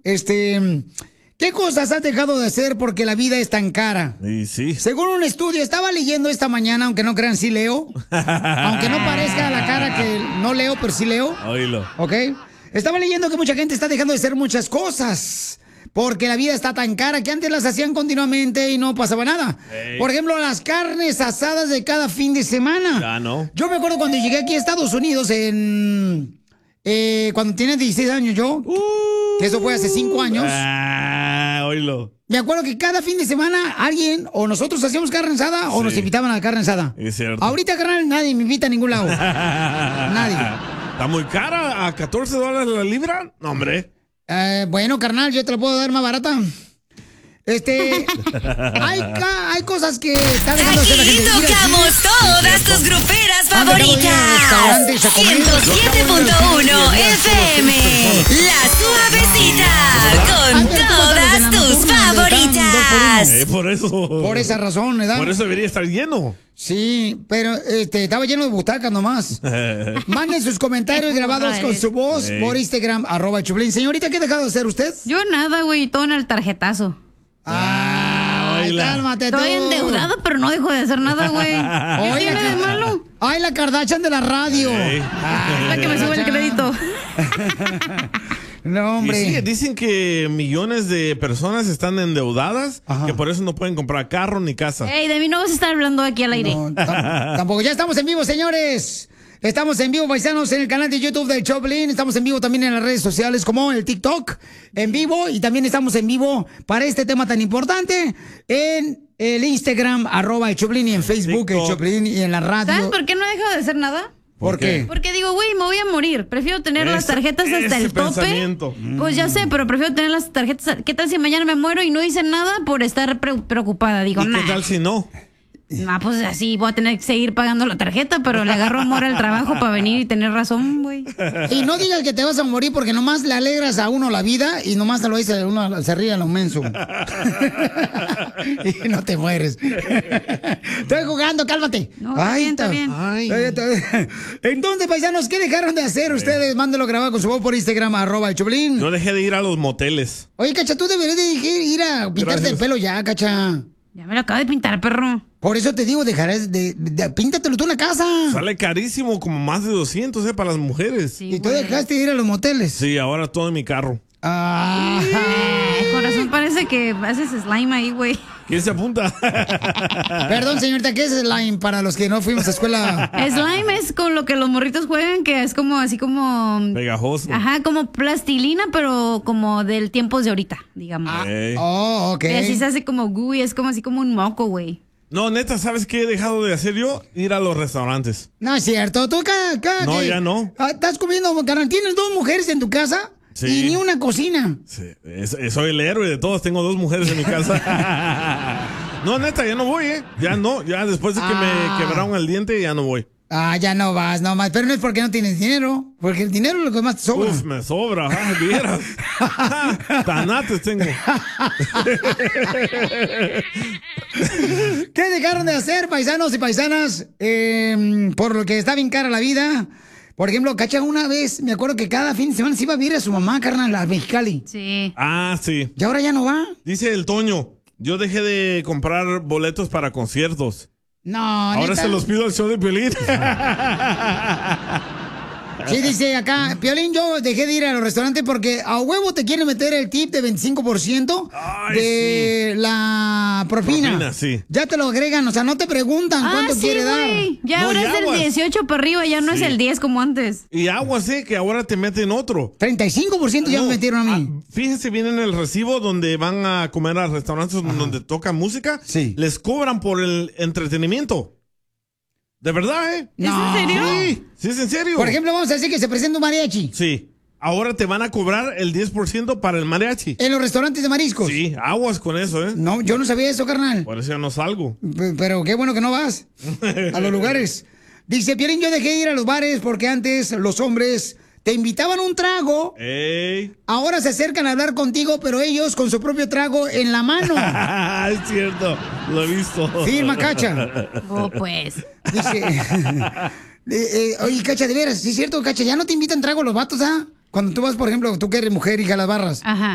¿qué cosas has dejado de hacer porque la vida es tan cara? Y sí. Según un estudio, estaba leyendo esta mañana, aunque no crean, sí leo. Aunque no parezca a la cara que no leo, pero sí leo. Oílo. ¿Ok? Estaba leyendo que mucha gente está dejando de hacer muchas cosas porque la vida está tan cara que antes las hacían continuamente y no pasaba nada. Hey. Por ejemplo, las carnes asadas de cada fin de semana. Ya no. Yo me acuerdo cuando llegué aquí a Estados Unidos cuando tenía 16 años yo, que eso fue hace 5 años. Oílo. Me acuerdo que cada fin de semana alguien o nosotros hacíamos carne asada o nos invitaban a la carne asada. Es cierto. Ahorita, carnal, nadie me invita a ningún lado. Nadie. ¿Está muy cara? ¿A $14 la libra? No, hombre. Bueno, carnal, yo te lo puedo dar más barata. Hay cosas que está dejando de hacer la Aquí gente. tocamos todas tus gruperas favoritas. 107.1 FM. La Suavecita. Con todas tus favoritas. Por esa razón, ¿verdad? Por eso debería estar lleno. Sí, pero estaba lleno de butacas nomás. Manden sus comentarios grabados con su voz por Instagram, @Choplin. Señorita, ¿qué ha dejado de hacer usted? Yo nada, güey, todo en el tarjetazo. Ay, cálmate tú. Estoy endeudada, pero no dejo de hacer nada, güey. ¿Qué tiene de malo? Ay, la Kardashian de la radio. Es la que me sube el crédito. No, hombre. Y sí, dicen que millones de personas están endeudadas, que por eso no pueden comprar carro ni casa. Ey, de mí no vas a estar hablando aquí al aire. No, tampoco. Ya estamos en vivo, señores. Estamos en vivo, paisanos, en el canal de YouTube del Choplin. Estamos en vivo también en las redes sociales como el TikTok en vivo. Y también estamos en vivo para este tema tan importante en el Instagram, @el Choplin, y en Facebook, TikTok. El Choplin, y en la radio. ¿Sabes por qué no he dejado de hacer nada? ¿Por qué? Porque digo, güey, me voy a morir. Prefiero tener las tarjetas hasta el tope. Pues ya sé, pero prefiero tener las tarjetas. ¿Qué tal si mañana me muero y no hice nada por estar preocupada? Digo, ¿Y qué tal si no? Pues así voy a tener que seguir pagando la tarjeta, pero le agarro amor al trabajo para venir y tener razón, güey. Y no digas que te vas a morir porque nomás le alegras a uno la vida y nomás te lo dice uno, se ríe a lo menso. Y no te mueres. Estoy jugando, cálmate. No, está bien. Ay. Entonces, paisanos, ¿qué dejaron de hacer ustedes? Mándelo grabado con su voz por Instagram, @el Choplin. Yo dejé de ir a los moteles. Oye, Cacha, tú deberías de ir a pintarte el pelo ya, Cacha. Ya me lo acabo de pintar, perro. Por eso te digo, dejarás de píntatelo tú en la casa. Sale carísimo, como más de 200, para las mujeres. Sí, ¿Y tú dejaste de ir a los moteles? Sí, ahora todo en mi carro. Corazón, parece que haces slime ahí, güey. ¿Quién se apunta? Perdón, señorita, ¿qué es slime para los que no fuimos a escuela? Slime es con lo que los morritos juegan, que es como así como... Pegajoso. Ajá, como plastilina, pero como del tiempo de ahorita, digamos. Oh, ok. Y así se hace como gooey, es como así como un moco, güey. No, neta, ¿sabes qué he dejado de hacer yo? Ir a los restaurantes. No es cierto. Tú acá No, ya no. Estás comiendo, carnal. ¿Tienes 2 mujeres en tu casa? Sí. Y ni una cocina. Sí, soy el héroe de todos. Tengo 2 mujeres en mi casa. No, neta, ya no voy, Ya no. Ya después de que me quebraron el diente, ya no voy. Ya no vas, no más. Pero no es porque no tienes dinero. Porque el dinero es lo que más te sobra. Uf, me sobra. Vieras. Tanates tengo. ¿Qué dejaron de hacer, paisanos y paisanas? Por lo que está bien cara la vida. Por ejemplo, Cacha, una vez, me acuerdo que cada fin de semana se iba a vivir a su mamá, carnal, a Mexicali. Sí. Sí. ¿Y ahora ya no va? Dice el Toño, yo dejé de comprar boletos para conciertos. No, ahora neta. se los pido al show de Piolín. Sí, dice acá, Piolín, yo dejé de ir a los restaurantes porque a huevo te quieren meter el tip de 25% de la propina. Sí. Ya te lo agregan, o sea, no te preguntan cuánto quiere dar. Ya ahora es del 18 para arriba, ya no es el 10 como antes. Y agua, que ahora te meten otro. 35% ya me metieron a mí. Fíjense bien en el recibo donde van a comer a restaurantes donde toca música. Sí. Les cobran por el entretenimiento. ¿De verdad, ¿Es en serio? Sí, es en serio. Por ejemplo, vamos a decir que se presenta un mariachi. Sí. Ahora te van a cobrar el 10% para el mariachi. ¿En los restaurantes de mariscos? Sí, aguas con eso, No, yo no sabía eso, carnal. Por eso ya no salgo. Pero qué bueno que no vas a los lugares. Dice, Piolín, yo dejé de ir a los bares porque antes los hombres te invitaban un trago. ¡Ey! Ahora se acercan a hablar contigo, pero ellos con su propio trago en la mano. Es cierto, lo he visto. Firma, Cacha. Pues. Dice, oye, Cacha, de veras, sí es cierto, Cacha, ya no te invitan trago los vatos, ¿ah? Cuando tú vas, por ejemplo, tú que eres mujer y jalas barras. Ajá.